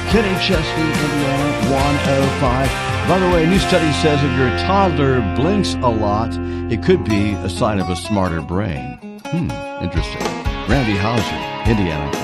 Kenny Chesney, Indiana 105. By the way, a new study says if your toddler blinks a lot, it could be a sign of a smarter brain. Interesting. Randy Hauser, Indiana